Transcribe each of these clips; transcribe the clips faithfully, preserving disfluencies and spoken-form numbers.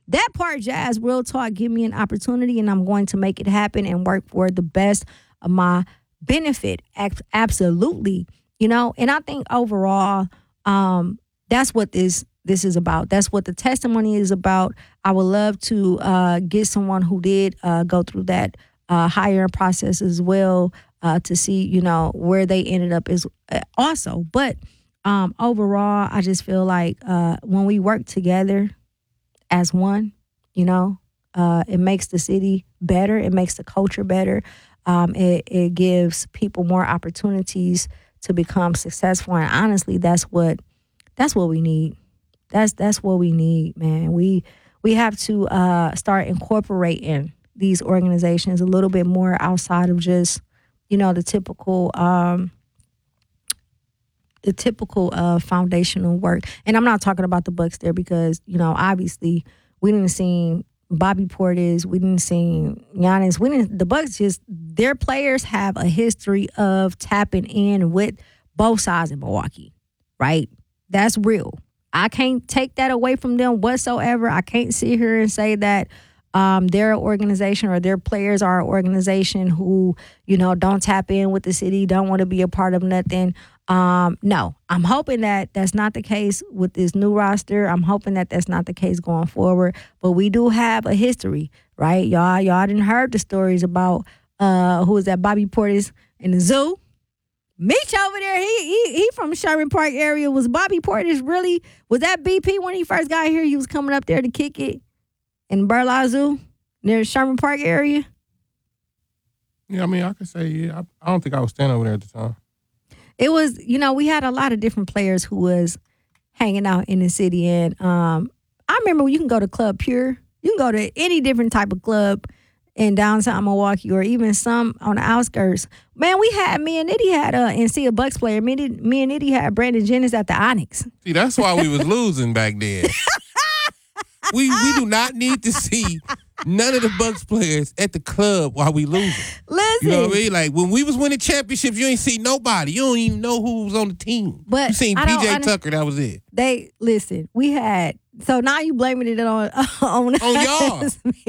that part, Jazz, real talk, give me an opportunity and I'm going to make it happen and work for the best of my benefit. Absolutely. You know, and I think overall, um, that's what this this is about. That's what the testimony is about. I would love to uh, get someone who did uh, go through that uh, hiring process as well uh, to see, you know, where they ended up is uh, also. But um, overall, I just feel like uh, when we work together as one, you know, uh, it makes the city better. It makes the culture better. Um, it, it gives people more opportunities to become successful. And honestly, that's what that's what we need. That's that's what we need, man. We we have to uh, start incorporating these organizations a little bit more outside of just, you know, the typical um, the typical uh, foundational work. And I'm not talking about the Bucks there because, you know, obviously we didn't see Bobby Portis, we didn't see Giannis. We didn't. The Bucks just their players have a history of tapping in with both sides in Milwaukee, right? That's real. I can't take that away from them whatsoever. I can't sit here and say that um, they're an organization or their players are an organization who, you know, don't tap in with the city, don't want to be a part of nothing. Um, no, I'm hoping that that's not the case with this new roster. I'm hoping that that's not the case going forward. But we do have a history, right? Y'all, y'all didn't heard the stories about uh, who was that Bobby Portis in the zoo. Mitch over there, he he he from Sherman Park area. Was Bobby Portis really, was that B P when he first got here? He was coming up there to kick it in Burla Zoo near the Sherman Park area? Yeah, I mean, I could say, yeah. I, I don't think I was standing over there at the time. It was, you know, we had a lot of different players who was hanging out in the city. And um, I remember you can go to Club Pure. You can go to any different type of club in downtown Milwaukee or even some on the outskirts. Man, we had, me and Nitty had a, and see a Bucks player, me, me and Nitty had Brandon Jennings at the Onyx. See, that's why we was losing back then. we we do not need to see none of the Bucks players at the club while we losing. Listen. You know what I mean? Like, when we was winning championships, you ain't see nobody. You don't even know who was on the team. But you seen I P J I Tucker, that was it. They, listen, we had, so now you blaming it on on, on y'all.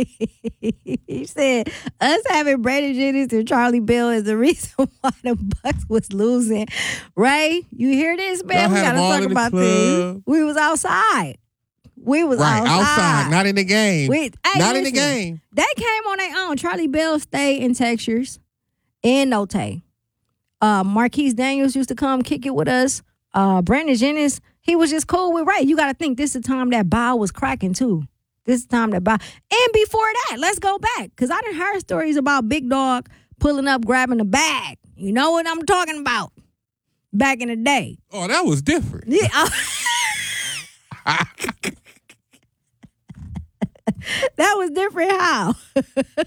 You said us having Brandon Jennings and Charlie Bell is the reason why the Bucks was losing. Ray, you hear this, man? Y'all we had gotta them all talk in the about club. this. We was outside. We was right, outside. outside, not in the game. We, hey, not listen, in the game. They came on their own. Charlie Bell stayed in Texas and Note. Uh, Marquise Daniels used to come kick it with us. Uh, Brandon Jennings, he was just cool with Ray. You got to think this is the time that Bow was cracking too. This is the time that Bow. And before that, let's go back. Because I done heard stories about Big Dog pulling up, grabbing the bag. You know what I'm talking about? Back in the day. Oh, that was different. Yeah. That was different how? He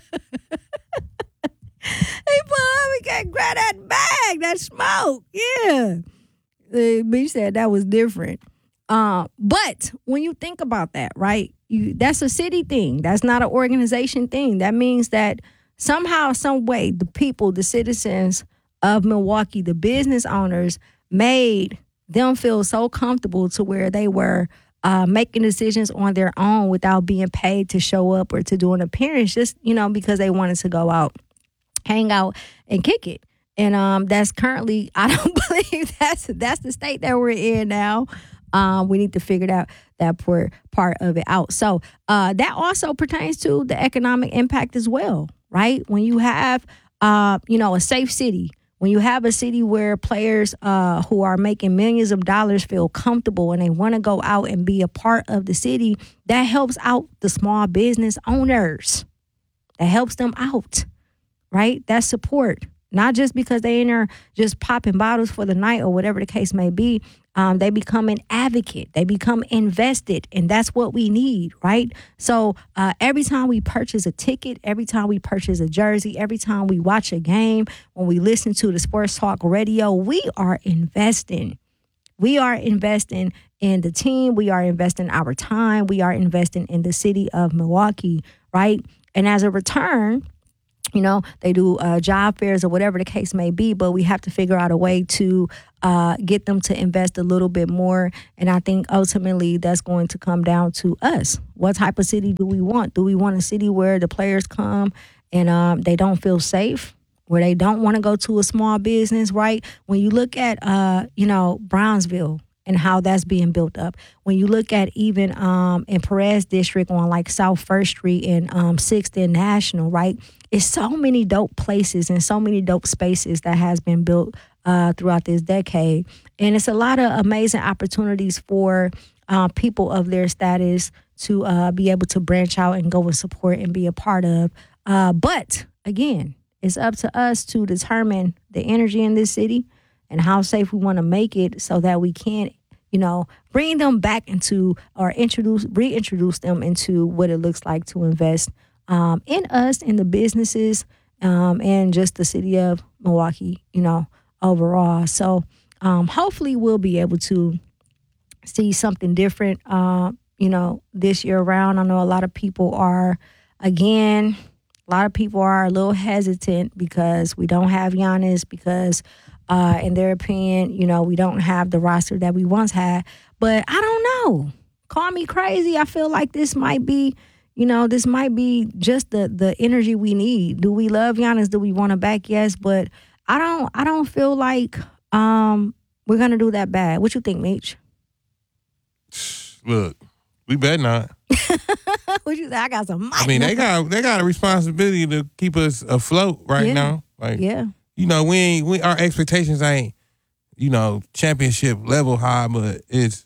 pulled up and can't grab that bag, that smoke. Yeah. Uh, B said that was different. Uh, but when you think about that, right, you that's a city thing. That's not an organization thing. That means that somehow, some way, the people, the citizens of Milwaukee, the business owners, made them feel so comfortable to where they were uh, making decisions on their own without being paid to show up or to do an appearance, just, you know, because they wanted to go out, hang out, and kick it. And um, that's currently, I don't believe that's that's the state that we're in now. Um, we need to figure that that part part of it out. So uh, that also pertains to the economic impact as well, right? When you have, uh, you know, a safe city, when you have a city where players uh, who are making millions of dollars feel comfortable and they want to go out and be a part of the city, that helps out the small business owners. That helps them out, right? That's support. Not just because they in there just popping bottles for the night or whatever the case may be. Um, they become an advocate. They become invested, and that's what we need, right? So uh, every time we purchase a ticket, every time we purchase a jersey, every time we watch a game, when we listen to the Sports Talk Radio, we are investing. We are investing in the team. We are investing our time. We are investing in the city of Milwaukee, right? And as a return, You know, they do uh, job fairs or whatever the case may be, but we have to figure out a way to uh, get them to invest a little bit more. And I think ultimately that's going to come down to us. What type of city do we want? Do we want a city where the players come and um, they don't feel safe, where they don't want to go to a small business, right? When you look at, uh, you know, Brownsville and how that's being built up. When you look at even um, in Perez District on like South First Street and um, sixth and National, right? It's so many dope places and so many dope spaces that has been built uh, throughout this decade. And it's a lot of amazing opportunities for uh, people of their status to uh, be able to branch out and go and support and be a part of. Uh, but again, it's up to us to determine the energy in this city and how safe we want to make it so that we can, you know, bring them back into or introduce, reintroduce them into what it looks like to invest um, in us, in the businesses, um, and just the city of Milwaukee, you know, overall. So um, hopefully we'll be able to see something different, uh, you know, this year around. I know a lot of people are, again, a lot of people are a little hesitant because we don't have Giannis, because Uh, in their opinion, you know, we don't have the roster that we once had. But I don't know. Call me crazy. I feel like this might be, you know, this might be just the the energy we need. Do we love Giannis? Do we want him back? Yes, but I don't. I don't feel like um, we're gonna do that bad. What you think, Meech? Look, we better not. What you think? I got some. I mean, they got they got a responsibility to keep us afloat right yeah. now. Like, yeah. You know, we ain't, we, our expectations ain't, you know, championship level high, but it's,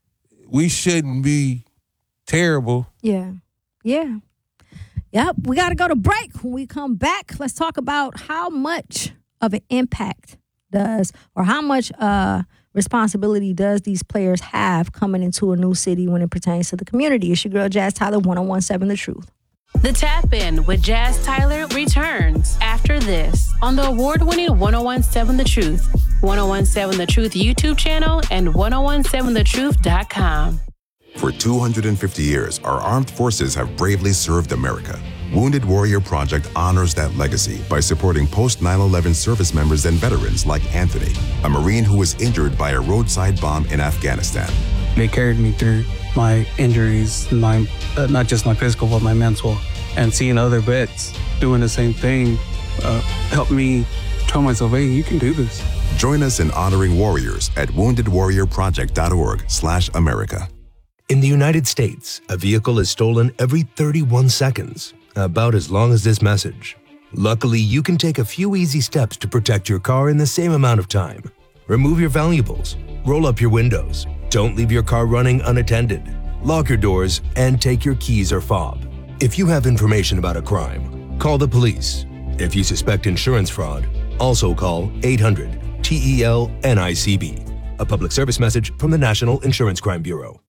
we shouldn't be terrible. Yeah. Yeah. Yep. We got to go to break. When we come back, let's talk about how much of an impact does, or how much uh, responsibility does these players have coming into a new city when it pertains to the community. It's your girl, Jazz Tyler, one oh one point seven The Truth. The Tap In with Jazz Tyler returns after this on the award-winning one oh one point seven The Truth, one oh one point seven The Truth YouTube channel, and one oh one seven the truth dot com. For two hundred fifty years, our armed forces have bravely served America. Wounded Warrior Project honors that legacy by supporting post nine eleven service members and veterans like Anthony, a Marine who was injured by a roadside bomb in Afghanistan. They carried me through my injuries, my uh, not just my physical, but my mental. And seeing other vets doing the same thing uh, helped me tell myself, hey, you can do this. Join us in honoring warriors at wounded warrior project dot org slash America. In the United States, a vehicle is stolen every thirty-one seconds, about as long as this message. Luckily, you can take a few easy steps to protect your car in the same amount of time. Remove your valuables, roll up your windows, don't leave your car running unattended, lock your doors, and take your keys or fob. If you have information about a crime, call the police. If you suspect insurance fraud, also call eight hundred T E L N I C B. A public service message from the National Insurance Crime Bureau.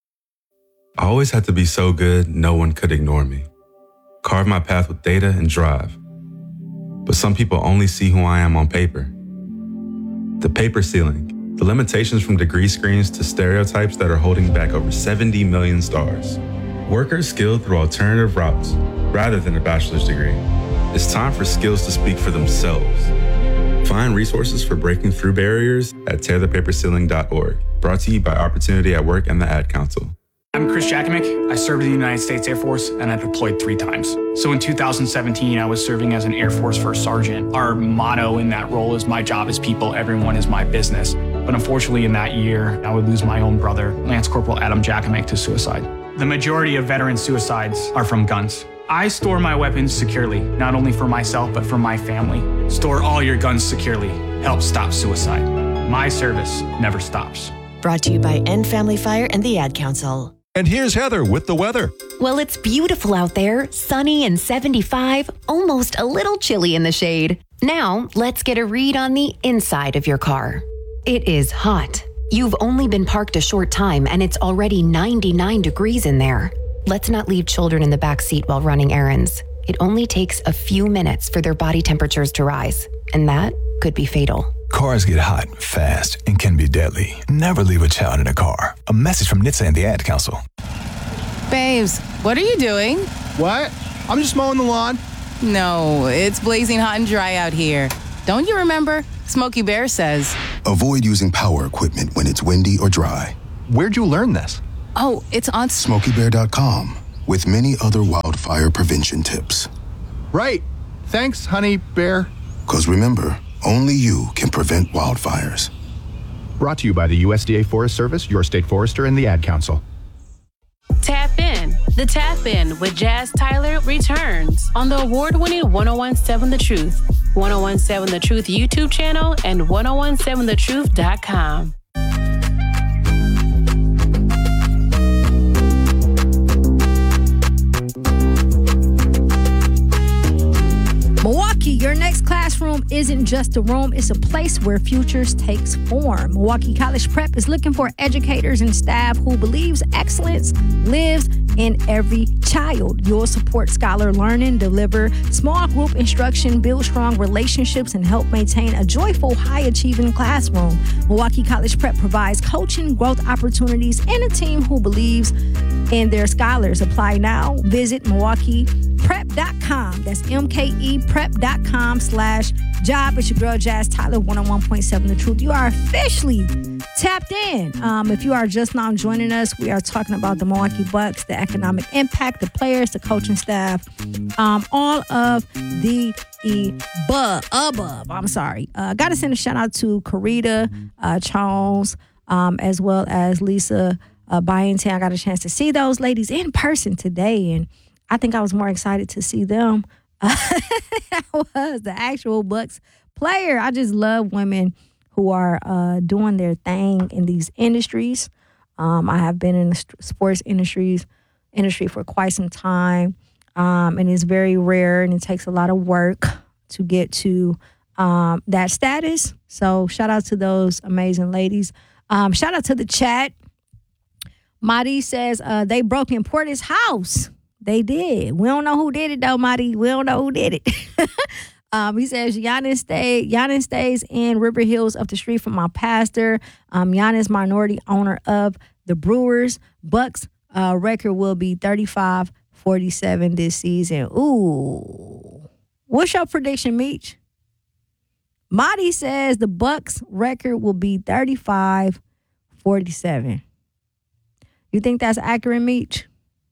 I always had to be so good, no one could ignore me. Carve my path with data and drive. But some people only see who I am on paper. The paper ceiling, the limitations from degree screens to stereotypes that are holding back over seventy million stars. Workers skilled through alternative routes rather than a bachelor's degree. It's time for skills to speak for themselves. Find resources for breaking through barriers at tear the paper ceiling dot org. Brought to you by Opportunity at Work and the Ad Council. I'm Chris Jakomick. I served in the United States Air Force and I deployed three times. So in two thousand seventeen, I was serving as an Air Force First Sergeant. Our motto in that role is my job is people, everyone is my business. But unfortunately in that year, I would lose my own brother, Lance Corporal Adam Jakomick, to suicide. The majority of veteran suicides are from guns. I store my weapons securely, not only for myself, but for my family. Store all your guns securely. Help stop suicide. My service never stops. Brought to you by End Family Fire and the Ad Council. And here's Heather with the weather. Well, it's beautiful out there, sunny and seventy-five, almost a little chilly in the shade. Now, let's get a read on the inside of your car. It is hot. You've only been parked a short time and it's already ninety-nine degrees in there. Let's not leave children in the back seat while running errands. It only takes a few minutes for their body temperatures to rise, and that could be fatal. Cars get hot, fast, and can be deadly. Never leave a child in a car. A message from N H T S A and the Ad Council. Babes, what are you doing? What? I'm just mowing the lawn. No, it's blazing hot and dry out here. Don't you remember? Smokey Bear says. Avoid using power equipment when it's windy or dry. Where'd you learn this? Oh, it's on Smokey Bear dot com with many other wildfire prevention tips. Right. Thanks, honey bear. Because remember, only you can prevent wildfires. Brought to you by the U S D A Forest Service, your state forester, and the Ad Council. Tap In. The Tap In with Jazz Tyler returns on the award-winning one oh one seven The Truth, one oh one seven The Truth YouTube channel, and one oh one seven the truth dot com. Milwaukee, your next classroom isn't just a room, it's a place where futures takes form. Milwaukee College Prep is looking for educators and staff who believes excellence lives in every child. You'll support scholar learning, deliver small group instruction, build strong relationships, and help maintain a joyful, high-achieving classroom. Milwaukee College Prep provides coaching, growth opportunities, and a team who believes in their scholars. Apply now. Visit Milwaukee Prep dot com. That's M K E prep dot com slash job. It's your girl, Jazz Tyler, one oh one point seven The Truth. You are officially tapped in. Um, if you are just now joining us, we are talking about the Milwaukee Bucks, the economic impact, the players, the coaching staff, um, all of the above. above I'm sorry. I uh, got to send a shout out to Karita uh, Charles, um, as well as Lisa uh, Byington. I got a chance to see those ladies in person today, and I think I was more excited to see them uh, than I was the actual Bucks player. I just love women who are uh, doing their thing in these industries. Um, I have been in the sports industries industry for quite some time, um, and it's very rare, and it takes a lot of work to get to um, that status. So shout out to those amazing ladies. Um, shout out to the chat. Madi says uh, they broke in Portis' house. They did. We don't know who did it, though, Madi. We don't know who did it. um, he says, Giannis, stay, Giannis stays in River Hills up the street from my pastor. Um, Giannis, minority owner of the Brewers. Bucks uh, record will be thirty-five forty-seven this season. Ooh. What's your prediction, Meech? Madi says the Bucks record will be thirty-five forty-seven. You think that's accurate, Meech?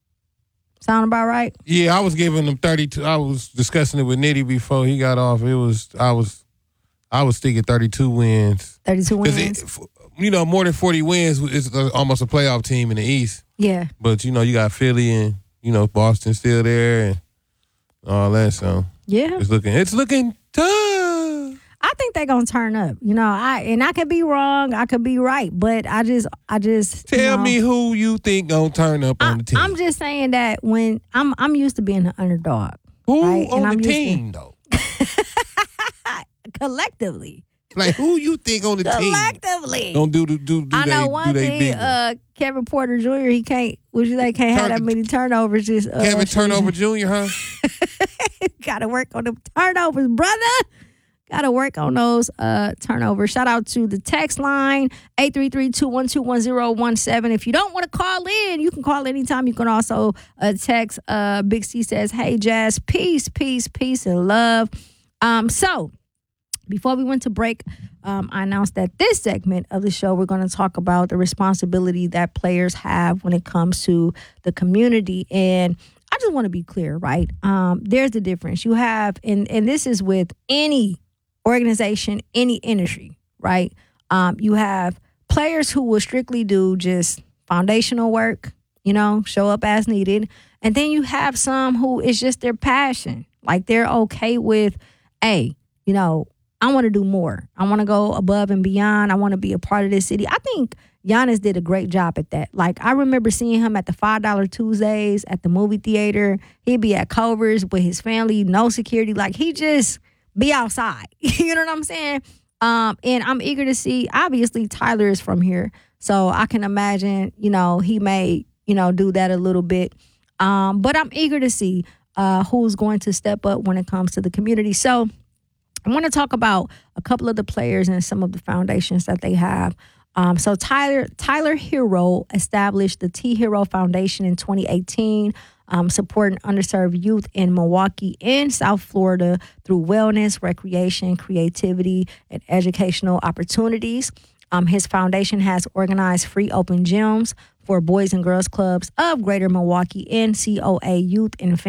Sound about right? Yeah, I was giving them thirty-two. I was discussing it with Nitty before he got off. It was I was I was thinking thirty-two wins. thirty-two wins. It, you know, more than forty wins is almost a playoff team in the East. Yeah. But you know, you got Philly and you know Boston still there and all that. So yeah, it's looking it's looking tough. I think they're gonna turn up. You know, I and I could be wrong, I could be right, but I just, I just tell you know, me who you think gonna turn up I, on the team. I'm just saying that when I'm, I'm used to being an underdog. Who right? on and I'm the used team to, though? Collectively. Like who you think on the team? Collectively. Don't do do do. do I know they, one do thing. Uh, Kevin Porter Junior He can't. What you say? Can't Turn, have that many turnovers. Just uh, Kevin Turnover Junior Huh? Got to work on the turnovers, brother. Got to work on those uh, turnovers. Shout out to the text line, eight three three, two one two, one zero one seven. If you don't want to call in, you can call anytime. You can also uh, text. Uh, Big C says, hey, Jazz, peace, peace, peace, and love. Um, so before we went to break, um, I announced that this segment of the show, we're going to talk about the responsibility that players have when it comes to the community. And I just want to be clear, right? Um, there's the difference. You have, and, and this is with any organization, any industry, right? Um, you have players who will strictly do just foundational work, you know, show up as needed. And then you have some who it's just their passion. Like they're okay with, hey, you know, I want to do more. I want to go above and beyond. I want to be a part of this city. I think Giannis did a great job at that. Like, I remember seeing him at the five dollar Tuesdays at the movie theater. He'd be at Culver's with his family, no security. Like, he just be outside. You know what I'm saying? Um, and I'm eager to see, obviously, Tyler is from here. So I can imagine, you know, he may, you know, do that a little bit. Um, but I'm eager to see uh, who's going to step up when it comes to the community. So I want to talk about a couple of the players and some of the foundations that they have. Um, so Tyler Tyler Hero established the T Hero Foundation in twenty eighteen, um, supporting underserved youth in Milwaukee and South Florida through wellness, recreation, creativity, and educational opportunities. Um, his foundation has organized free open gyms for Boys and Girls Clubs of Greater Milwaukee and C O A youth and